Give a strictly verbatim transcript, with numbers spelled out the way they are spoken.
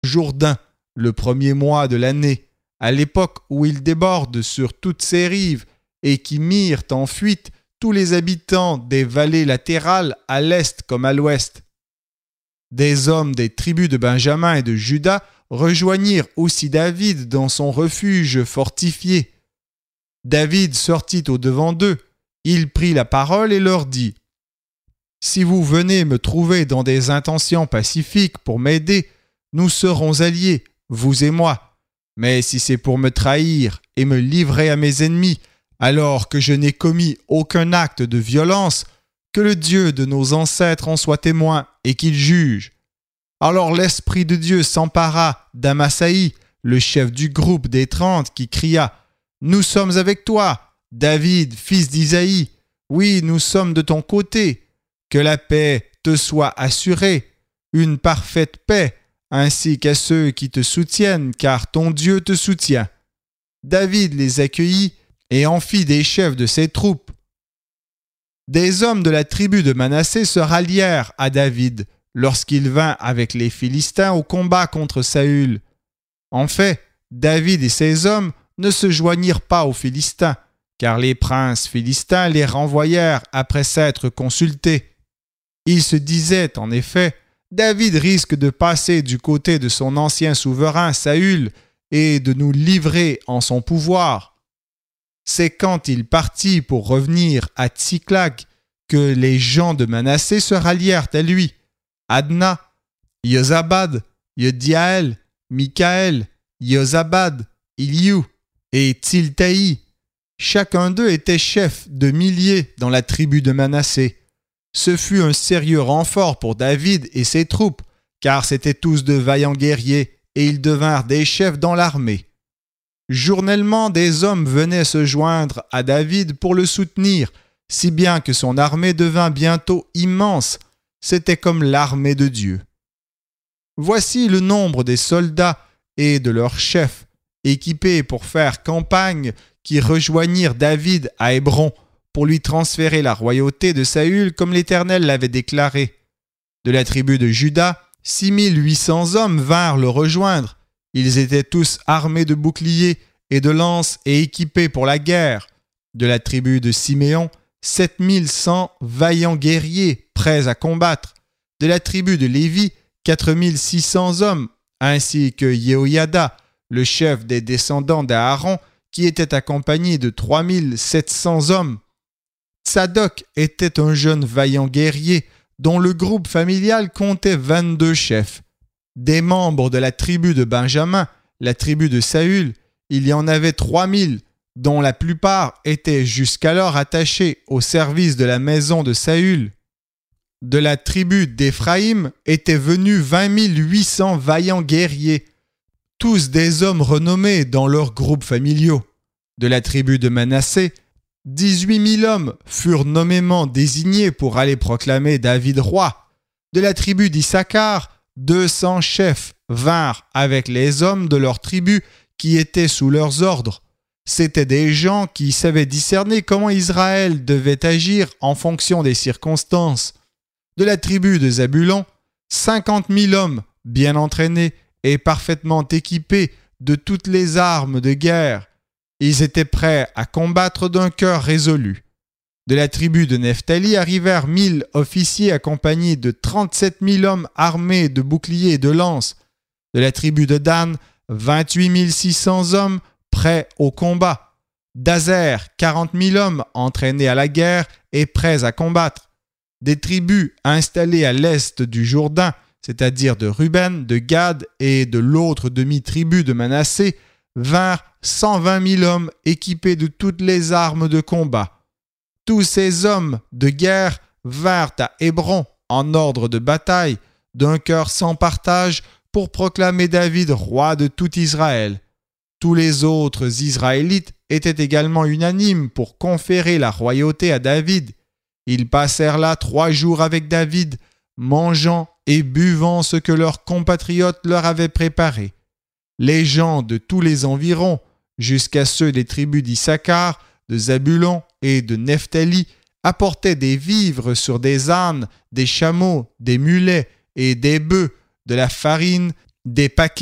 Jourdain, le premier mois de l'année, à l'époque où il déborde sur toutes ses rives et qui mirent en fuite tous les habitants des vallées latérales à l'est comme à l'ouest. Des hommes des tribus de Benjamin et de Juda rejoignirent aussi David dans son refuge fortifié. David sortit au-devant d'eux, il prit la parole et leur dit : « Si vous venez me trouver dans des intentions pacifiques pour m'aider, nous serons alliés, vous et moi. Mais si c'est pour me trahir et me livrer à mes ennemis, alors que je n'ai commis aucun acte de violence, que le Dieu de nos ancêtres en soit témoin et qu'il juge. » Alors l'Esprit de Dieu s'empara d'Amasaï, le chef du groupe des trente, qui cria : « Nous sommes avec toi, David, fils d'Isaïe. Oui, nous sommes de ton côté. Que la paix te soit assurée, une parfaite paix, ainsi qu'à ceux qui te soutiennent, car ton Dieu te soutient. » David les accueillit et en fit des chefs de ses troupes. Des hommes de la tribu de Manassé se rallièrent à David lorsqu'il vint avec les Philistins au combat contre Saül. En fait, David et ses hommes ne se joignirent pas aux Philistins, car les princes philistins les renvoyèrent après s'être consultés. Ils se disaient, en effet, David risque de passer du côté de son ancien souverain Saül et de nous livrer en son pouvoir. C'est quand il partit pour revenir à Tsiklag que les gens de Manassé se rallièrent à lui. Adna, Yozabad, Yediaël, Mikaël, Yozabad, Iliou et Tsiltaï. Chacun d'eux était chef de milliers dans la tribu de Manassé. Ce fut un sérieux renfort pour David et ses troupes, car c'étaient tous de vaillants guerriers et ils devinrent des chefs dans l'armée. Journellement, des hommes venaient se joindre à David pour le soutenir, si bien que son armée devint bientôt immense. C'était comme l'armée de Dieu. Voici le nombre des soldats et de leurs chefs, équipés pour faire campagne, qui rejoignirent David à Hébron pour lui transférer la royauté de Saül comme l'Éternel l'avait déclaré. De la tribu de Juda, six mille huit cents hommes vinrent le rejoindre. Ils étaient tous armés de boucliers et de lances et équipés pour la guerre. De la tribu de Siméon, sept mille cent vaillants guerriers prêts à combattre. De la tribu de Lévi, quatre mille six cents hommes, ainsi que Yehoyada, le chef des descendants d'Aaron, qui était accompagné de trois mille sept cents hommes. Tsadok était un jeune vaillant guerrier dont le groupe familial comptait vingt-deux chefs. Des membres de la tribu de Benjamin, la tribu de Saül, il y en avait trois mille, dont la plupart étaient jusqu'alors attachés au service de la maison de Saül. De la tribu d'Éphraïm étaient venus vingt mille huit cents vaillants guerriers, tous des hommes renommés dans leurs groupes familiaux. De la tribu de Manassé, dix-huit mille hommes furent nommément désignés pour aller proclamer David roi. De la tribu d'Issachar, deux cents chefs vinrent avec les hommes de leur tribu qui étaient sous leurs ordres. C'étaient des gens qui savaient discerner comment Israël devait agir en fonction des circonstances. De la tribu de Zabulon, cinquante mille hommes bien entraînés et parfaitement équipés de toutes les armes de guerre. Ils étaient prêts à combattre d'un cœur résolu. De la tribu de Nephtali arrivèrent mille officiers accompagnés de trente-sept mille hommes armés de boucliers et de lances. De la tribu de Dan, vingt-huit mille six cents hommes prêts au combat. D'Azer, quarante mille hommes entraînés à la guerre et prêts à combattre. Des tribus installées à l'est du Jourdain, c'est-à-dire de Ruben, de Gad et de l'autre demi-tribu de Manassé, vinrent cent vingt mille hommes équipés de toutes les armes de combat. Tous ces hommes de guerre vinrent à Hébron en ordre de bataille, d'un cœur sans partage, pour proclamer David roi de tout Israël. Tous les autres Israélites étaient également unanimes pour conférer la royauté à David. Ils passèrent là trois jours avec David, mangeant et buvant ce que leurs compatriotes leur avaient préparé. Les gens de tous les environs, jusqu'à ceux des tribus d'Issachar, de Zabulon et de Nephtali, apportaient des vivres sur des ânes, des chameaux, des mulets et des bœufs, de la farine des paquets